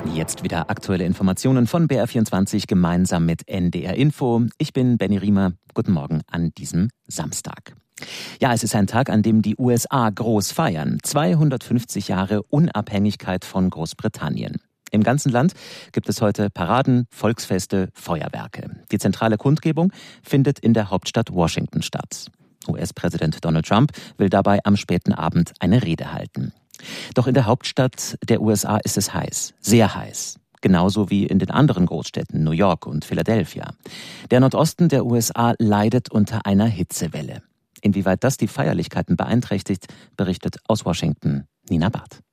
Jetzt wieder aktuelle Informationen von BR24 gemeinsam mit NDR Info. Ich bin Benny Riemer. Guten Morgen an diesem Samstag. Ja, es ist ein Tag, an dem die USA groß feiern. 250 Jahre Unabhängigkeit von Großbritannien. Im ganzen Land gibt es heute Paraden, Volksfeste, Feuerwerke. Die zentrale Kundgebung findet in der Hauptstadt Washington statt. US-Präsident Donald Trump will dabei am späten Abend eine Rede halten. Doch in der Hauptstadt der USA ist es heiß, sehr heiß. Genauso wie in den anderen Großstädten New York und Philadelphia. Der Nordosten der USA leidet unter einer Hitzewelle. Inwieweit das die Feierlichkeiten beeinträchtigt, berichtet aus Washington Nina Barth.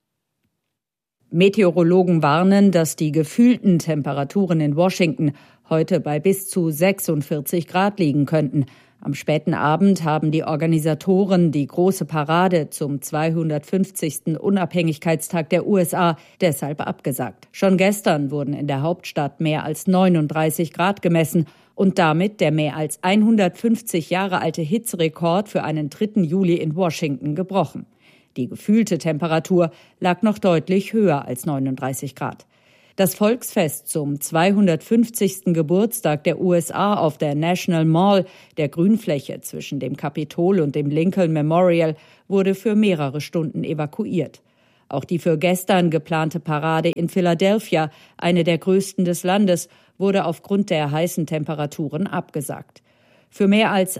Meteorologen warnen, dass die gefühlten Temperaturen in Washington heute bei bis zu 46 Grad liegen könnten. Am späten Abend haben die Organisatoren die große Parade zum 250. Unabhängigkeitstag der USA deshalb abgesagt. Schon gestern wurden in der Hauptstadt mehr als 39 Grad gemessen und damit der mehr als 150 Jahre alte Hitzerekord für einen 3. Juli in Washington gebrochen. Die gefühlte Temperatur lag noch deutlich höher als 39 Grad. Das Volksfest zum 250. Geburtstag der USA auf der National Mall, der Grünfläche zwischen dem Kapitol und dem Lincoln Memorial, wurde für mehrere Stunden evakuiert. Auch die für gestern geplante Parade in Philadelphia, eine der größten des Landes, wurde aufgrund der heißen Temperaturen abgesagt. Für mehr als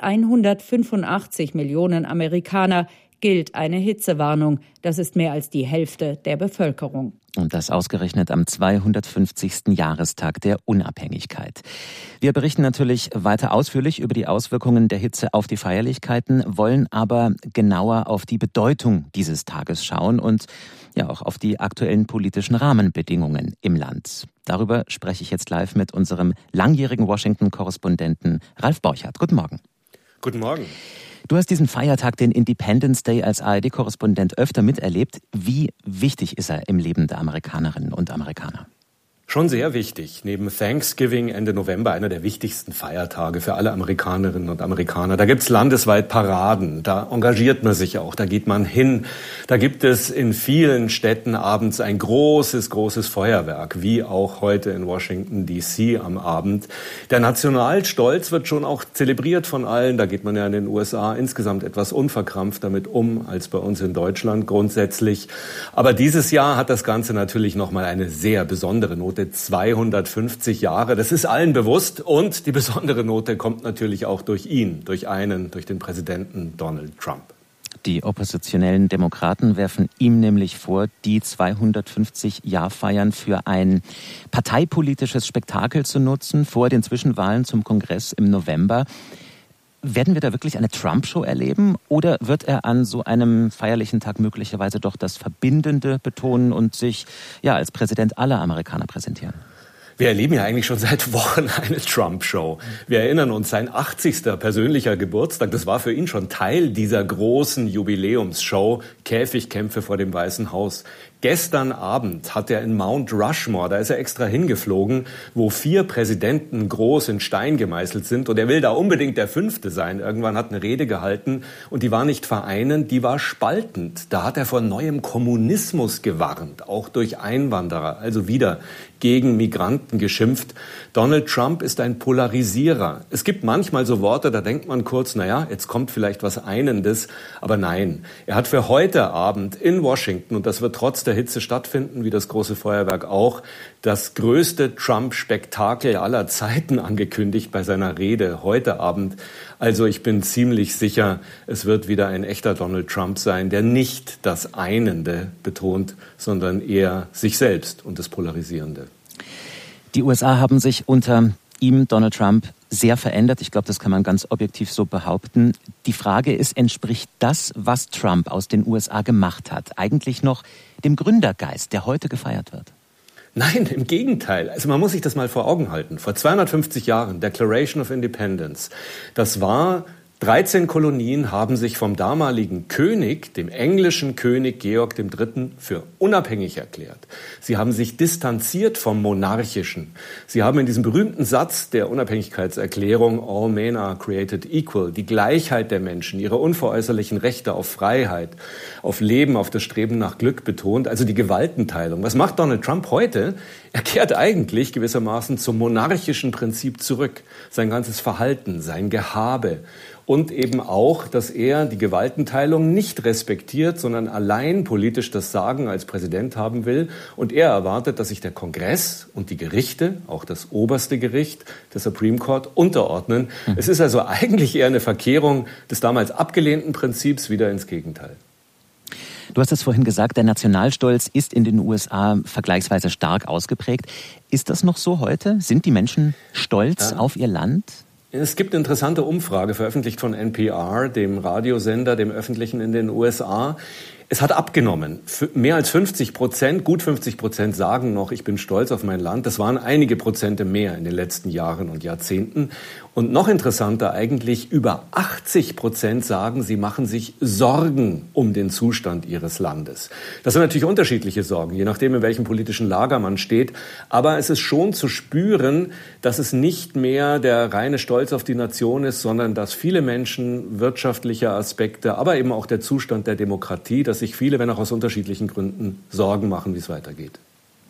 185 Millionen Amerikaner gilt eine Hitzewarnung. Das ist mehr als die Hälfte der Bevölkerung. Und das ausgerechnet am 250. Jahrestag der Unabhängigkeit. Wir berichten natürlich weiter ausführlich über die Auswirkungen der Hitze auf die Feierlichkeiten, wollen aber genauer auf die Bedeutung dieses Tages schauen und ja auch auf die aktuellen politischen Rahmenbedingungen im Land. Darüber spreche ich jetzt live mit unserem langjährigen Washington-Korrespondenten Ralf Borchardt. Guten Morgen. Guten Morgen. Du hast diesen Feiertag, den Independence Day, als ARD-Korrespondent öfter miterlebt. Wie wichtig ist er im Leben der Amerikanerinnen und Amerikaner? Schon sehr wichtig. Neben Thanksgiving Ende November einer der wichtigsten Feiertage für alle Amerikanerinnen und Amerikaner. Da gibt's landesweit Paraden, da engagiert man sich auch, da geht man hin. Da gibt es in vielen Städten abends ein großes Feuerwerk, wie auch heute in Washington D.C. am Abend. Der Nationalstolz wird schon auch zelebriert von allen. Da geht man ja in den USA insgesamt etwas unverkrampft damit um, als bei uns in Deutschland grundsätzlich. Aber dieses Jahr hat das Ganze natürlich nochmal eine sehr besondere Note. 250 Jahre, das ist allen bewusst und die besondere Note kommt natürlich auch durch ihn, durch den Präsidenten Donald Trump. Die oppositionellen Demokraten werfen ihm nämlich vor, die 250-Jahr-Feiern für ein parteipolitisches Spektakel zu nutzen vor den Zwischenwahlen zum Kongress im November. Werden wir da wirklich eine Trump-Show erleben oder wird er an so einem feierlichen Tag möglicherweise doch das Verbindende betonen und sich ja als Präsident aller Amerikaner präsentieren? Wir erleben ja eigentlich schon seit Wochen eine Trump-Show. Wir erinnern uns, sein 80. persönlicher Geburtstag, das war für ihn schon Teil dieser großen Jubiläumsshow, Käfigkämpfe vor dem Weißen Haus. Gestern Abend hat er in Mount Rushmore, da ist er extra hingeflogen, wo 4 Präsidenten groß in Stein gemeißelt sind. Und er will da unbedingt der 5. sein. Irgendwann hat eine Rede gehalten und die war nicht vereinend, die war spaltend. Da hat er vor neuem Kommunismus gewarnt, auch durch Einwanderer, also wieder gegen Migranten geschimpft. Donald Trump ist ein Polarisierer. Es gibt manchmal so Worte, da denkt man kurz, naja, jetzt kommt vielleicht was Einendes. Aber nein, er hat für heute Abend in Washington, und das wird trotz der Hitze stattfinden, wie das große Feuerwerk auch, das größte Trump-Spektakel aller Zeiten angekündigt bei seiner Rede heute Abend. Also ich bin ziemlich sicher, es wird wieder ein echter Donald Trump sein, der nicht das Einende betont, sondern eher sich selbst und das Polarisierende. Die USA haben sich unter ihm, Donald Trump, sehr verändert. Ich glaube, das kann man ganz objektiv so behaupten. Die Frage ist, entspricht das, was Trump aus den USA gemacht hat, eigentlich noch dem Gründergeist, der heute gefeiert wird? Nein, im Gegenteil. Also man muss sich das mal vor Augen halten. Vor 250 Jahren, Declaration of Independence, das war 13 Kolonien haben sich vom damaligen König, dem englischen König Georg III., für unabhängig erklärt. Sie haben sich distanziert vom Monarchischen. Sie haben in diesem berühmten Satz der Unabhängigkeitserklärung All men are created equal, die Gleichheit der Menschen, ihre unveräußerlichen Rechte auf Freiheit, auf Leben, auf das Streben nach Glück betont, also die Gewaltenteilung. Was macht Donald Trump heute? Er kehrt eigentlich gewissermaßen zum monarchischen Prinzip zurück. Sein ganzes Verhalten, sein Gehabe. Und eben auch, dass er die Gewaltenteilung nicht respektiert, sondern allein politisch das Sagen als Präsident haben will. Und er erwartet, dass sich der Kongress und die Gerichte, auch das oberste Gericht, der Supreme Court, unterordnen. Es ist also eigentlich eher eine Verkehrung des damals abgelehnten Prinzips wieder ins Gegenteil. Du hast es vorhin gesagt, der Nationalstolz ist in den USA vergleichsweise stark ausgeprägt. Ist das noch so heute? Sind die Menschen stolz auf ihr Land? Es gibt eine interessante Umfrage, veröffentlicht von NPR, dem Radiosender, dem öffentlichen in den USA. Es hat abgenommen. Mehr als 50%, gut 50% sagen noch, ich bin stolz auf mein Land. Das waren einige Prozente mehr in den letzten Jahren und Jahrzehnten. Und noch interessanter eigentlich, über 80% sagen, sie machen sich Sorgen um den Zustand ihres Landes. Das sind natürlich unterschiedliche Sorgen, je nachdem, in welchem politischen Lager man steht. Aber es ist schon zu spüren, dass es nicht mehr der reine Stolz auf die Nation ist, sondern dass viele Menschen wirtschaftliche Aspekte, aber eben auch der Zustand der Demokratie, dass sich viele, wenn auch aus unterschiedlichen Gründen, Sorgen machen, wie es weitergeht.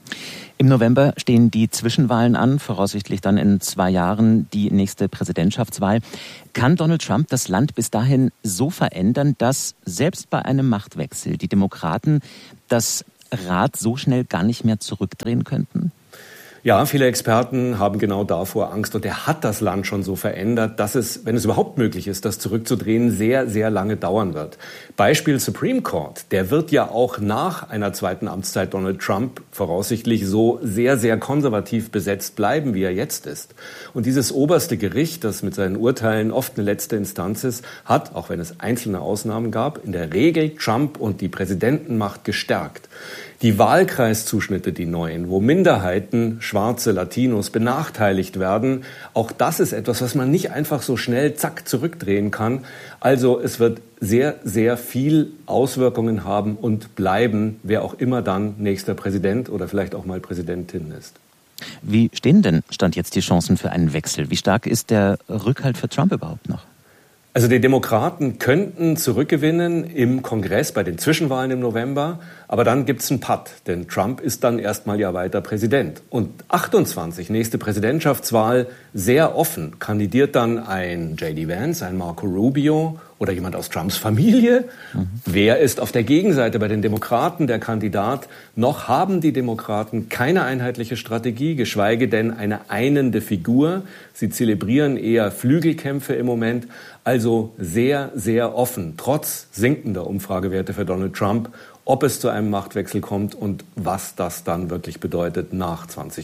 Im November stehen die Zwischenwahlen an, voraussichtlich dann in 2 Jahren die nächste Präsidentschaftswahl. Kann Donald Trump das Land bis dahin so verändern, dass selbst bei einem Machtwechsel die Demokraten das Rad so schnell gar nicht mehr zurückdrehen könnten? Ja, viele Experten haben genau davor Angst und er hat das Land schon so verändert, dass es, wenn es überhaupt möglich ist, das zurückzudrehen, sehr, sehr lange dauern wird. Beispiel Supreme Court, der wird ja auch nach einer zweiten Amtszeit Donald Trump voraussichtlich so sehr, sehr konservativ besetzt bleiben, wie er jetzt ist. Und dieses oberste Gericht, das mit seinen Urteilen oft eine letzte Instanz ist, hat, auch wenn es einzelne Ausnahmen gab, in der Regel Trump und die Präsidentenmacht gestärkt. Die Wahlkreiszuschnitte, die neuen, wo Minderheiten, Schwarze, Latinos benachteiligt werden, auch das ist etwas, was man nicht einfach so schnell, zack, zurückdrehen kann. Also es wird sehr, sehr viel Auswirkungen haben und bleiben, wer auch immer dann nächster Präsident oder vielleicht auch mal Präsidentin ist. Wie stehen denn Stand jetzt die Chancen für einen Wechsel? Wie stark ist der Rückhalt für Trump überhaupt noch? Also die Demokraten könnten zurückgewinnen im Kongress bei den Zwischenwahlen im November, aber dann gibt's einen Patt, denn Trump ist dann erstmal ja weiter Präsident. Und 28, nächste Präsidentschaftswahl, sehr offen, kandidiert dann ein J.D. Vance, ein Marco Rubio oder jemand aus Trumps Familie. Wer ist auf der Gegenseite bei den Demokraten der Kandidat? Noch haben die Demokraten keine einheitliche Strategie, geschweige denn eine einende Figur. Sie zelebrieren eher Flügelkämpfe im Moment. Also sehr, sehr offen, trotz sinkender Umfragewerte für Donald Trump, ob es zu einem Machtwechsel kommt und was das dann wirklich bedeutet nach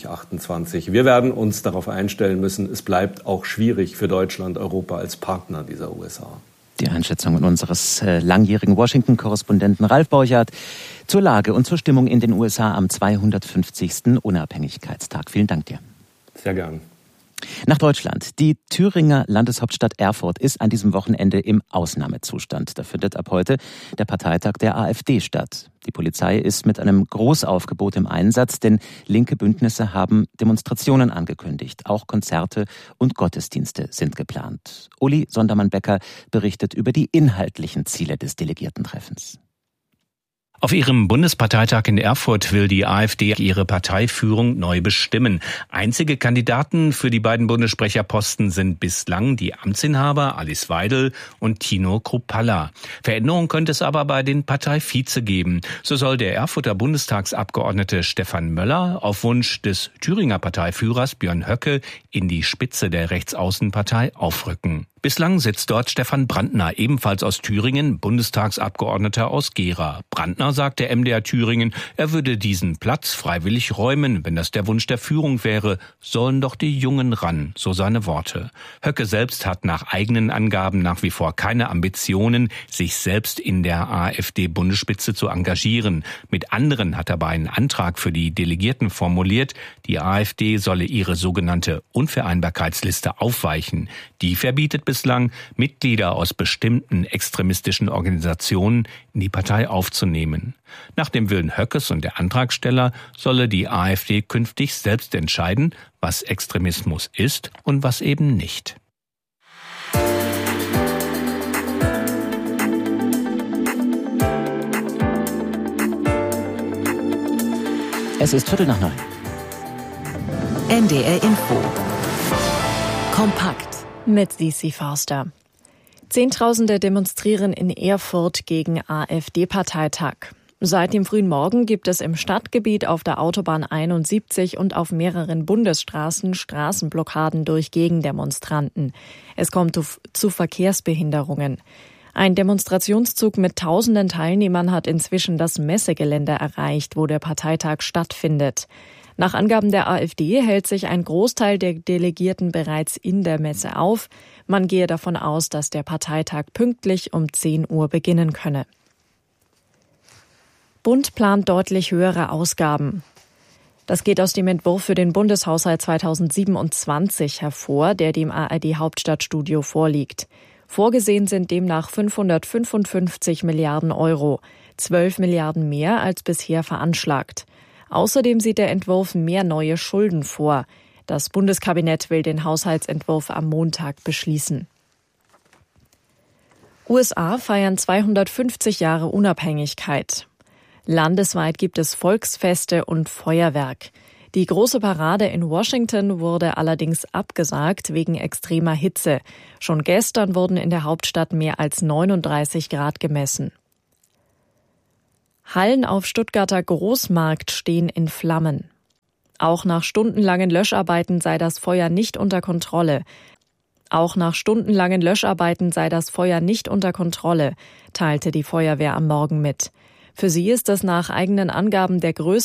2028. Wir werden uns darauf einstellen müssen, es bleibt auch schwierig für Deutschland, Europa als Partner dieser USA. Die Einschätzung unseres langjährigen Washington-Korrespondenten Ralf Borchardt zur Lage und zur Stimmung in den USA am 250. Unabhängigkeitstag. Vielen Dank dir. Sehr gern. Nach Deutschland. Die Thüringer Landeshauptstadt Erfurt ist an diesem Wochenende im Ausnahmezustand. Da findet ab heute der Parteitag der AfD statt. Die Polizei ist mit einem Großaufgebot im Einsatz, denn linke Bündnisse haben Demonstrationen angekündigt. Auch Konzerte und Gottesdienste sind geplant. Uli Sondermann-Becker berichtet über die inhaltlichen Ziele des Delegiertentreffens. Auf ihrem Bundesparteitag in Erfurt will die AfD ihre Parteiführung neu bestimmen. Einzige Kandidaten für die beiden Bundessprecherposten sind bislang die Amtsinhaber Alice Weidel und Tino Kruppalla. Veränderung könnte es aber bei den Parteivize geben. So soll der Erfurter Bundestagsabgeordnete Stefan Möller auf Wunsch des Thüringer Parteiführers Björn Höcke in die Spitze der Rechtsaußenpartei aufrücken. Bislang sitzt dort Stefan Brandner, ebenfalls aus Thüringen, Bundestagsabgeordneter aus Gera. Brandner sagt der MDR Thüringen, er würde diesen Platz freiwillig räumen. Wenn das der Wunsch der Führung wäre, sollen doch die Jungen ran, so seine Worte. Höcke selbst hat nach eigenen Angaben nach wie vor keine Ambitionen, sich selbst in der AfD-Bundesspitze zu engagieren. Mit anderen hat er aber einen Antrag für die Delegierten formuliert. Die AfD solle ihre sogenannte Unvereinbarkeitsliste aufweichen. Die verbietet bislang, Mitglieder aus bestimmten extremistischen Organisationen in die Partei aufzunehmen. Nach dem Willen Höckes und der Antragsteller solle die AfD künftig selbst entscheiden, was Extremismus ist und was eben nicht. Es ist 8:45. NDR Info. Kompakt. Mit Sisi Forster. Zehntausende demonstrieren in Erfurt gegen AfD-Parteitag. Seit dem frühen Morgen gibt es im Stadtgebiet auf der Autobahn 71 und auf mehreren Bundesstraßen Straßenblockaden durch Gegendemonstranten. Es kommt zu Verkehrsbehinderungen. Ein Demonstrationszug mit tausenden Teilnehmern hat inzwischen das Messegelände erreicht, wo der Parteitag stattfindet. Nach Angaben der AfD hält sich ein Großteil der Delegierten bereits in der Messe auf. Man gehe davon aus, dass der Parteitag pünktlich um 10 Uhr beginnen könne. Bund plant deutlich höhere Ausgaben. Das geht aus dem Entwurf für den Bundeshaushalt 2027 hervor, der dem ARD-Hauptstadtstudio vorliegt. Vorgesehen sind demnach 555 Milliarden Euro, 12 Milliarden mehr als bisher veranschlagt. Außerdem sieht der Entwurf mehr neue Schulden vor. Das Bundeskabinett will den Haushaltsentwurf am Montag beschließen. USA feiern 250 Jahre Unabhängigkeit. Landesweit gibt es Volksfeste und Feuerwerk. Die große Parade in Washington wurde allerdings abgesagt wegen extremer Hitze. Schon gestern wurden in der Hauptstadt mehr als 39 Grad gemessen. Hallen auf Stuttgarter Großmarkt stehen in Flammen. Auch nach stundenlangen Löscharbeiten sei das Feuer nicht unter Kontrolle. Teilte die Feuerwehr am Morgen mit. Für sie ist es nach eigenen Angaben der größte